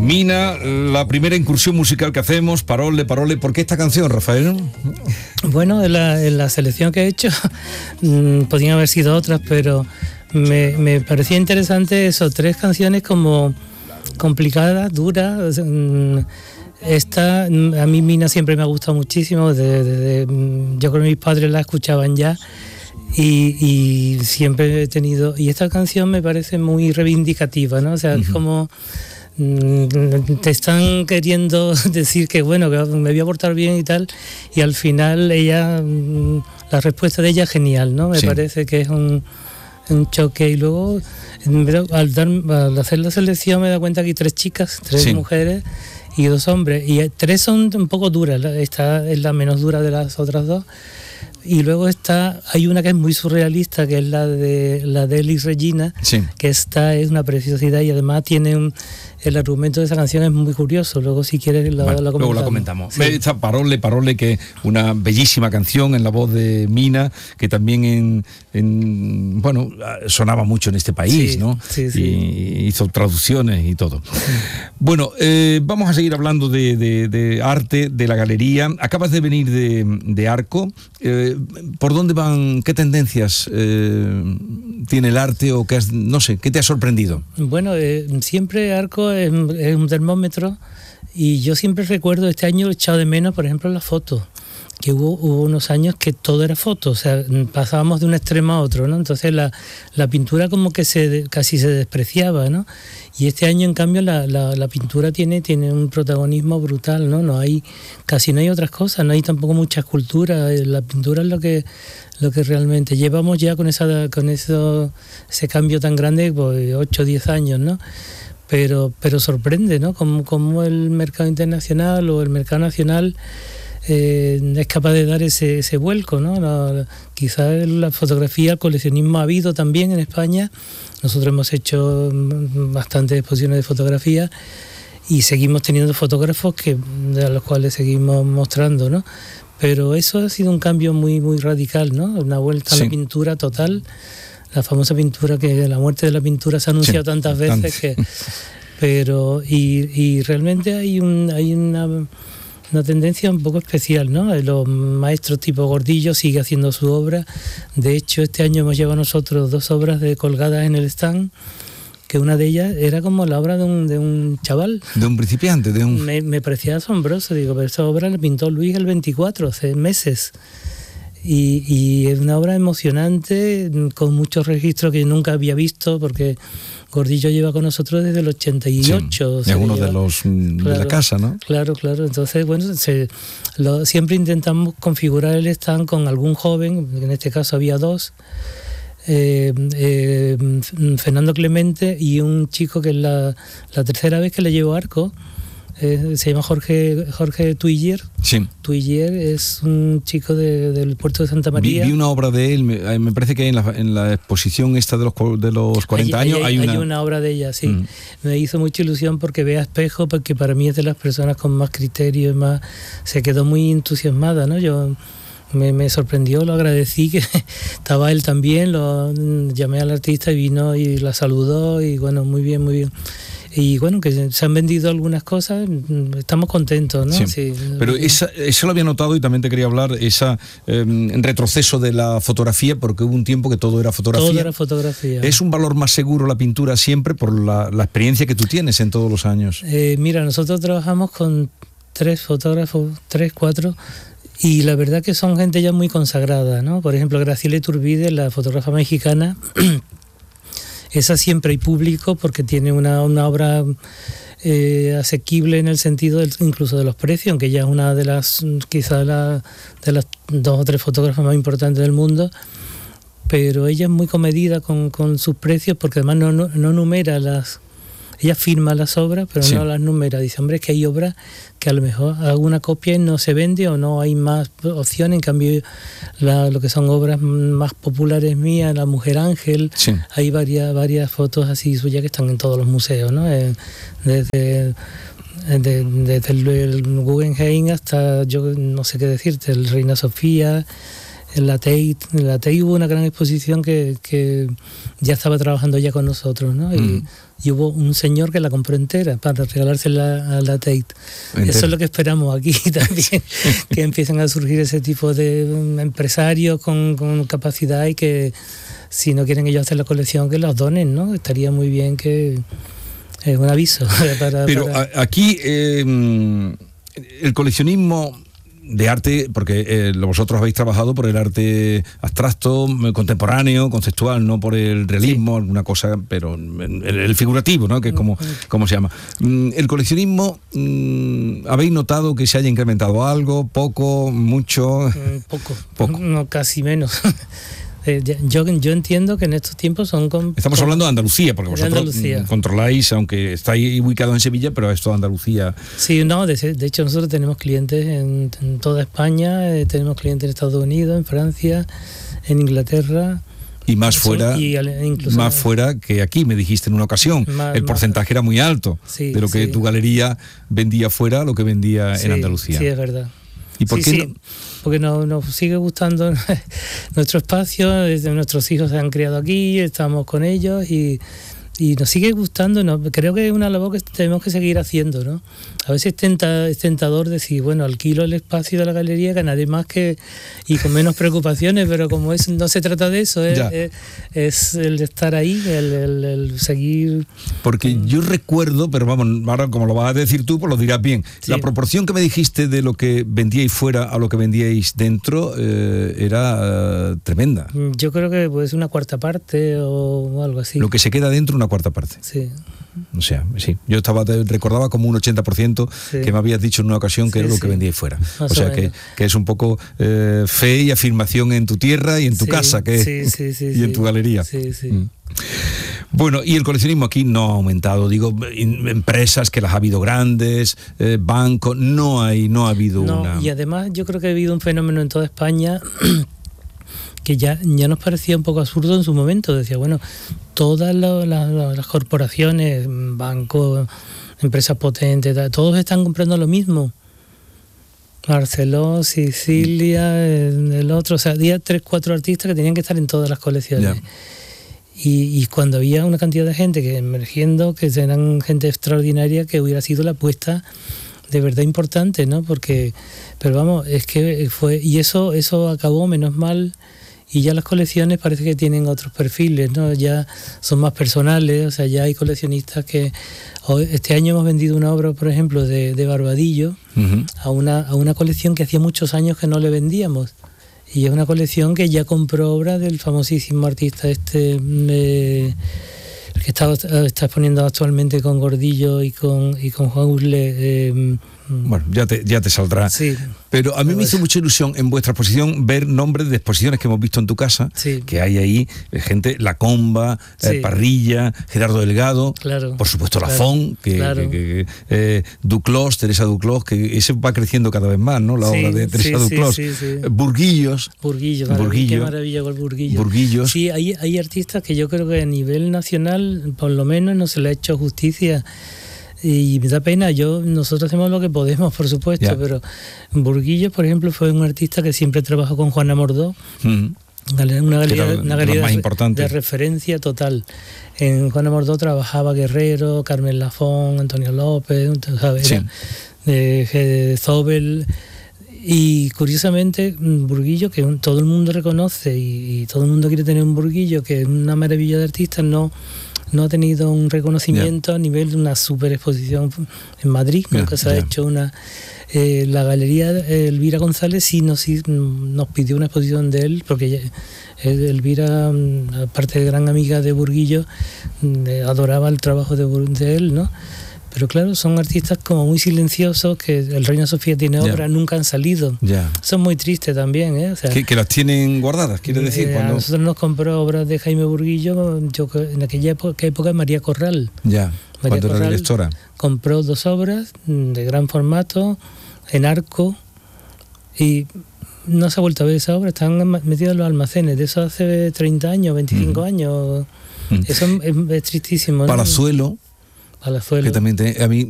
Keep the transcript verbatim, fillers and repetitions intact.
Mina, la primera incursión musical que hacemos, Parole, Parole. ¿Por qué esta canción, Rafael? Bueno, en la, en la selección que he hecho mmm, podían haber sido otras, pero me, me parecía interesante eso, tres canciones como complicadas, duras. Mmm, esta, a mí Mina siempre me ha gustado muchísimo, de, de, de, yo creo que mis padres la escuchaban ya. Y, y siempre he tenido, y esta canción me parece muy reivindicativa, ¿no? O sea, uh-huh. es como mm, te están queriendo decir que bueno, que me voy a portar bien y tal, y al final ella, mm, la respuesta de ella es genial, ¿no? Me sí. parece que es un, un choque. Y luego al, dar, al hacer la selección me he dado cuenta que hay tres chicas, tres sí. mujeres y dos hombres, y tres son un poco duras, esta es la menos dura de las otras dos. Y luego está, hay una que es muy surrealista, que es la de la de Elis Regina, sí. que esta es una preciosidad y además tiene un, el argumento de esa canción es muy curioso. Luego si quieres lo, bueno, lo comentamos. Luego la comentamos. Sí. Esta Parole, Parole, que es una bellísima canción en la voz de Mina, que también en, en bueno, sonaba mucho en este país, sí, ¿no? Sí, sí. Y hizo traducciones y todo. Sí. Bueno, eh, vamos a seguir hablando de, de, de arte, de la galería. Acabas de venir de, de Arco. Eh, ¿Por dónde van, qué tendencias eh, tiene el arte o qué has, no sé, qué te ha sorprendido? Bueno, eh, siempre Arco es, es un termómetro y yo siempre recuerdo, este año he echado de menos, por ejemplo, las fotos, que hubo, hubo unos años que todo era foto, o sea, pasábamos de un extremo a otro, ¿no? Entonces la, la pintura como que se casi se despreciaba, ¿no? Y este año, en cambio, la, la, la pintura tiene, tiene un protagonismo brutal, ¿no? No hay, casi no hay otras cosas, no hay tampoco mucha escultura. La pintura es lo que, lo que realmente llevamos ya con esa, con eso, ese cambio tan grande, pues ocho o diez años, ¿no? Pero, pero sorprende, ¿no? Como, como el mercado internacional o el mercado nacional Eh, es capaz de dar ese, ese vuelco, ¿no? La, quizás la fotografía, el coleccionismo ha habido también en España. Nosotros hemos hecho bastantes exposiciones de fotografía y seguimos teniendo fotógrafos que, de los cuales seguimos mostrando, ¿no? Pero eso ha sido un cambio muy, muy radical, ¿no? Una vuelta sí. a la pintura total, la famosa pintura que la muerte de la pintura se ha anunciado sí, tantas veces que, pero y, y realmente hay un hay una una tendencia un poco especial, ¿no? Los maestros tipo Gordillo sigue haciendo su obra. De hecho, este año hemos llevado nosotros dos obras de colgadas en el stand, que una de ellas era como la obra de un, de un chaval. De un principiante, de un... Me, me parecía asombroso, digo, pero esa obra la pintó Luis el veinticuatro, hace meses. Y, y es una obra emocionante, con muchos registros que nunca había visto, porque Gordillo lleva con nosotros desde el ochenta y ocho. Sí, es uno lleva, de los claro, de la casa, ¿no? Claro, claro. Entonces, bueno, se, lo, siempre intentamos configurar el stand con algún joven, en este caso había dos, eh, eh, Fernando Clemente y un chico que es la, la tercera vez que le llevo Arco. Eh, se llama Jorge Jorge Tuiller. Sí. Tuiller es un chico de, del puerto de Santa María. Vi, vi una obra de él, me, me parece que en la, en la exposición esta de los, de los cuarenta hay, años hay, hay, hay una... una obra de ella, sí. Mm. Me hizo mucha ilusión porque vea Espejo, porque para mí es de las personas con más criterio y más... Se quedó muy entusiasmada, ¿no? Yo... Me, me sorprendió, lo agradecí, que estaba él también, lo llamé al artista y vino y la saludó y bueno, muy bien, muy bien. Y bueno, que se han vendido algunas cosas, estamos contentos, ¿no? Sí, sí. Pero esa, eso lo había notado y también te quería hablar, ese eh, retroceso de la fotografía, porque hubo un tiempo que todo era fotografía. Todo era fotografía. ¿Es un valor más seguro la pintura siempre por la, la experiencia que tú tienes en todos los años? Eh, mira, nosotros trabajamos con tres fotógrafos, tres, cuatro... Y la verdad que son gente ya muy consagrada, ¿no? Por ejemplo, Graciela Iturbide, la fotógrafa mexicana, esa siempre hay público porque tiene una, una obra eh, asequible en el sentido del, incluso de los precios, aunque ella es una de las, quizás la, de las dos o tres fotógrafas más importantes del mundo, pero ella es muy comedida con, con sus precios porque además no, no, no numera las... Ella firma las obras, pero sí. no las numera. Dice, hombre, es que hay obras que a lo mejor alguna copia no se vende o no hay más opciones. En cambio, la, lo que son obras más populares mías, La Mujer Ángel, sí. hay varias varias fotos así suyas que están en todos los museos, ¿no? Eh, desde, de, desde el, el Guggenheim hasta, yo no sé qué decirte, el Reina Sofía, en la Tate, en la Tate hubo una gran exposición que, que ya estaba trabajando ya con nosotros, ¿no? Y, mm. y hubo un señor que la compró entera para regalársela a la Tate. Entera. Eso es lo que esperamos aquí también, que empiecen a surgir ese tipo de empresarios con, con capacidad y que si no quieren ellos hacer la colección, que los donen, ¿no? Estaría muy bien que... Es un aviso. Para, Pero para... A, aquí eh, el coleccionismo de arte, porque eh, vosotros habéis trabajado por el arte abstracto, contemporáneo, conceptual, no por el realismo, sí. alguna cosa, pero el, el figurativo, ¿no? Que es como, como se llama. El coleccionismo, ¿habéis notado que se haya incrementado algo? ¿Poco? ¿Mucho? Poco. Poco. No, casi menos. Eh, yo, yo entiendo que en estos tiempos son... Con, Estamos con, hablando de Andalucía, porque vosotros Andalucía. controláis, aunque estáis ubicados en Sevilla, pero es toda Andalucía. Sí, no, de, de hecho nosotros tenemos clientes en, en toda España, eh, tenemos clientes en Estados Unidos, en Francia, en Inglaterra... Y más fuera, y incluso más fuera que aquí, me dijiste en una ocasión. Más, el porcentaje más, era muy alto sí, de lo que sí. tu galería vendía fuera a lo que vendía sí, en Andalucía. Sí, es verdad. ¿Y por sí, qué sí, no? Porque nos, nos sigue gustando nuestro espacio, nuestros hijos se han criado aquí, estamos con ellos y, y nos sigue gustando. ¿no? Creo que es una labor que tenemos que seguir haciendo, ¿no? A veces tenta, es tentador decir, bueno, alquilo el espacio de la galería, ganaré más que y con menos preocupaciones, pero como es, no se trata de eso, es, es, es el estar ahí, el, el, el seguir... Porque yo recuerdo, pero vamos, ahora como lo vas a decir tú, pues lo dirás bien, sí. La proporción que me dijiste de lo que vendíais fuera a lo que vendíais dentro eh, era uh, tremenda. Yo creo que pues una cuarta parte o algo así. Lo que se queda dentro, una cuarta parte. Sí. O sea, sí, yo estaba te recordaba como un ochenta por ciento sí. que me habías dicho en una ocasión que sí, era lo que sí. vendíais fuera. Más o sea, o que, que es un poco eh, fe y afirmación en tu tierra y en tu sí, casa que sí, sí, sí, y sí. en tu galería. Sí, sí. Mm. Bueno, y el coleccionismo aquí no ha aumentado, digo, empresas que las ha habido grandes, eh, bancos, no hay, no ha habido no, una... Y además yo creo que ha habido un fenómeno en toda España que ya, ya nos parecía un poco absurdo en su momento. Decía, bueno, todas la, la, las corporaciones, bancos, empresas potentes, todos están comprando lo mismo. Barceló, Sicilia, el, el otro, o sea, había tres, cuatro artistas que tenían que estar en todas las colecciones. Yeah. Y, y cuando había una cantidad de gente que emergiendo, que eran gente extraordinaria, que hubiera sido la apuesta de verdad importante, ¿no? Porque, pero vamos, es que fue, y eso, eso acabó, menos mal. Y ya las colecciones parece que tienen otros perfiles, ¿no? Ya son más personales, o sea, ya hay coleccionistas que... Este año hemos vendido una obra, por ejemplo, de, de Barbadillo uh-huh. a, una, a una colección que hacía muchos años que no le vendíamos. Y es una colección que ya compró obras del famosísimo artista este... Eh, que está, está exponiendo actualmente con Gordillo y con, y con Juan Urle. Eh, bueno, ya te, ya te saldrá. Sí. Pero a mí me hizo mucha ilusión en vuestra exposición ver nombres de exposiciones que hemos visto en tu casa, sí. que hay ahí gente, La Comba, sí. eh, Parrilla, Gerardo Delgado, claro, por supuesto claro, Lafón, que, claro. que, que eh, Duclos, Teresa Duclos, que ese va creciendo cada vez más, ¿no? La sí, obra de Teresa sí, Duclos. Sí, sí, sí. Burguillos. Burguillo, Burguillo. Qué maravilla con Burguillo. Burguillos. Sí, hay, hay artistas que yo creo que a nivel nacional, por lo menos, no se le ha hecho justicia. Y me da pena, yo nosotros hacemos lo que podemos, por supuesto, yeah. pero Burguillo, por ejemplo, fue un artista que siempre trabajó con Juana Mordó, mm. una galería, una galería de, de referencia total. En Juana Mordó trabajaba Guerrero, Carmen Lafón, Antonio López, ¿sabes? Sí. Eh, Zobel. Y curiosamente, Burguillo, que un, todo el mundo reconoce y, y todo el mundo quiere tener un Burguillo, que es una maravilla de artista, no... no ha tenido un reconocimiento yeah. a nivel de una super exposición en Madrid, yeah, nunca se ha yeah. hecho una... Eh, la galería eh, Elvira González sí nos, nos pidió una exposición de él, porque ella, eh, Elvira, aparte de gran amiga de Burguillo, eh, adoraba el trabajo de, de él, ¿no? Pero claro, son artistas como muy silenciosos, que el Reina Sofía tiene obras, yeah. nunca han salido. Yeah. Son muy tristes también, ¿eh? O sea, que, que las tienen guardadas, quiere decir. Eh, cuando... A nosotros nos compró obras de Jaime Burguillo, yo en aquella época, época María Corral. Ya, yeah. María cuando Corral era directora. Compró dos obras de gran formato, en arco, y no se ha vuelto a ver esa obra, están metidas en los almacenes, de eso hace treinta años, veinticinco mm. años. Mm. Eso es, es tristísimo, ¿no? Palazuelo. Palazuelo. Que también te, a mí